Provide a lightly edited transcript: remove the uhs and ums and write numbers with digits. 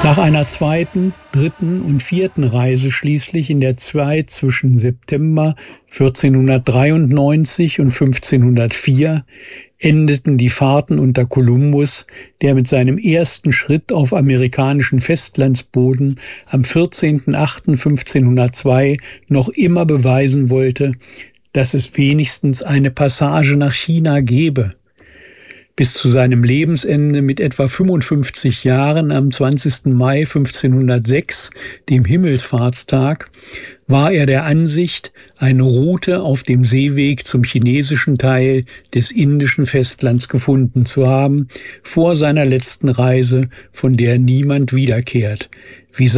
Nach einer zweiten, dritten und vierten Reise schließlich in der Zeit zwischen September 1493 und 1504 endeten die Fahrten unter Kolumbus, der mit seinem ersten Schritt auf amerikanischen Festlandsboden am 14.08.1502 noch immer beweisen wollte, dass es wenigstens eine Passage nach China gäbe. Bis zu seinem Lebensende mit etwa 55 Jahren am 20. Mai 1506, dem Himmelfahrtstag, war er der Ansicht, eine Route auf dem Seeweg zum chinesischen Teil des indischen Festlands gefunden zu haben, vor seiner letzten Reise, von der niemand wiederkehrt, wie